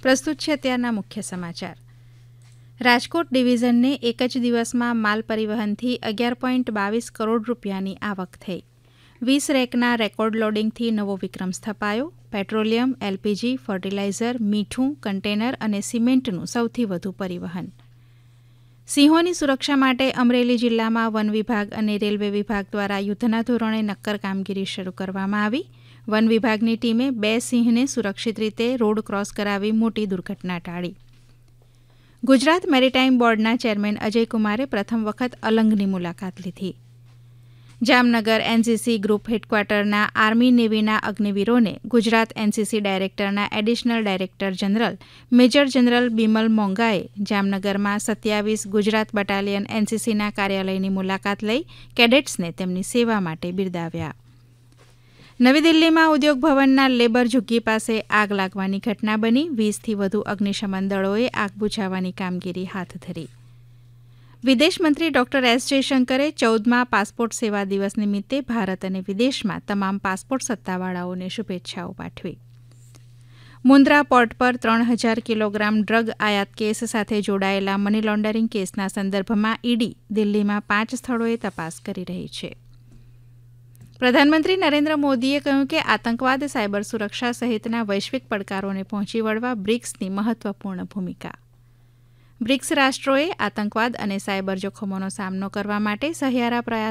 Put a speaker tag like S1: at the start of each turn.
S1: પ્રસ્તુત છે ત્યાંના મુખ્ય સમાચાર. રાજકોટ ડિવિઝનને એક જ દિવસમાં માલ પરિવહનથી 11.22 કરોડ રૂપિયાની આવક થઈ. 20 રેકના રેકોર્ડ લોડિંગથી નવો વિક્રમ સ્થપાયો. પેટ્રોલિયમ, એલપીજી, ફર્ટિલાઇઝર, મીઠું, કન્ટેનર અને સિમેન્ટનું સૌથી વધુ પરિવહન. સિંહોની સુરક્ષા માટે અમરેલી જિલ્લામાં વન વિભાગ અને રેલવે વિભાગ દ્વારા યુદ્ધના ધોરણે નક્કર કામગીરી શરૂ કરવામાં આવી. વન વિભાગની ટીમે 2 સિંહને સુરક્ષિત રીતે રોડ ક્રોસ કરાવી મોટી દુર્ઘટના ટાળી. ગુજરાત મેરીટાઈમ બોર્ડના ચેરમેન અજયકુમારે પ્રથમ વખત અલંગની મુલાકાત લીધી. Jamnagar NCC group હેડક્વાર્ટરના army નેવીના અગ્નિવીરોને Gujarat NCC ડાયરેક્ટરના additional director general major general Bimal મોંગાએ જામનગરમાં 27 ગુજરાત બટાલિયન એનસીસીના કાર્યાલયની મુલાકાત લઈ કેડેટ્સને તેમની સેવા માટે બિરદાવ્યા. નવી દિલ્હીમાં ઉદ્યોગ ભવનના લેબર ઝુગ્ગી પાસે આગ લાગવાની ઘટના બની. 20થી વધુ અગ્નિશમન દળોએ આગ બુઝાવવાની કામગીરી હાથ ધરી. વિદેશમંત્રી ડોક્ટર એસ જયશંકરે 14મા પાસપોર્ટ સેવા દિવસ નિમિત્તે ભારત અને વિદેશમાં તમામ પાસપોર્ટ સત્તાવાળાઓને શુભેચ્છાઓ પાઠવી. મુન્દ્રા પોર્ટ પર 3000 કિલોગ્રામ ડ્રગ આયાત કેસ સાથે જોડાયેલા મની લોન્ડરિંગ કેસના સંદર્ભમાં ઈડી દિલ્હીમાં 5 સ્થળોએ તપાસ કરી રહી છે. પ્રધાનમંત્રી નરેન્દ્ર મોદીએ કહ્યું કે આતંકવાદ, સાયબર સુરક્ષા સહિતના વૈશ્વિક પડકારોને પહોંચી વળવા બ્રિક્સની મહત્વપૂર્ણ ભૂમિકા. બ્રિક્સ રાષ્ટ્રોએ આતંકવાદ અને સાયબર જોખમોનો સામનો કરવા માટે સહિયારા પ્રયાસ